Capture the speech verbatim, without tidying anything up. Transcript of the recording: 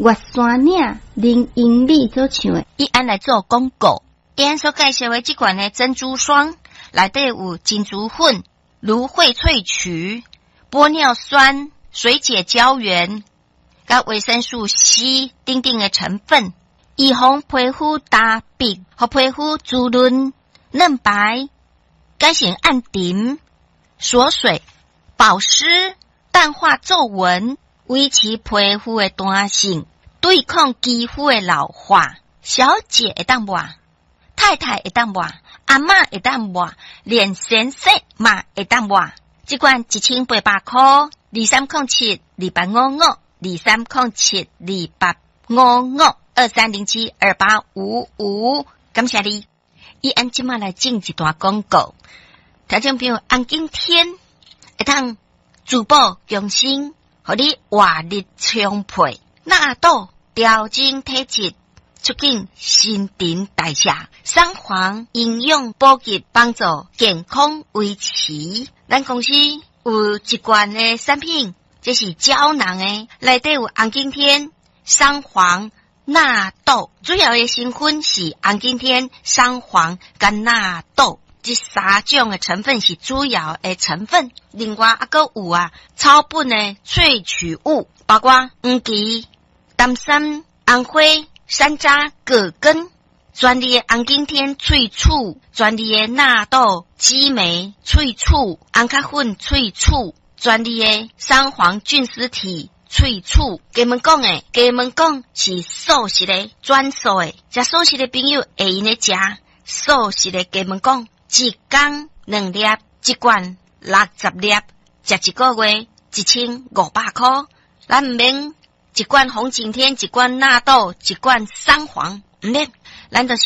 月山岭林英美所唱的。 伊安来做广告，伊安所介绍的这款的珍珠霜，内底有金珠粉、芦荟萃取、玻尿酸、水解胶原、甲维生素 C 等等的成分，预防皮肤大病，和皮肤滋润嫩白，改善暗沉、锁水、保湿、淡化皱纹，维持皮肤的弹性，对抗肌肤的老化。小姐会当抹，太太会当抹，阿嬷会当抹，连先生嘛会当抹。这款一千八百块，二三零七二八五五，二三零七二八五五，二三零七二八五五。感谢你，伊按即马来进一段广告。听众朋友，安今天会当珠宝用心，互你活力充沛，纳豆调整体质，促进新陈代谢，三黄营养补给，帮助健康维持。咱公司有一罐的产品，这是胶囊的，内底有红景天、三黄、纳豆，主要的成分是红景天、三黄跟纳豆。这三种的成分是主要的成分，另外还佫有啊草本的萃取物，包括黄芪、丹参、红花、山楂、葛根，专利的红景天萃取，专利的纳豆激酶萃取，红咖粉萃取，专利的三黄菌丝体萃取。给们讲诶，给们讲是素食的专属的，食素食的朋友会用的食素食的，给们讲。一天两粒，一罐六十粒，食一个月一千五百块。咱唔免一罐红景天，一罐纳豆，一罐三黄，唔免，咱就是。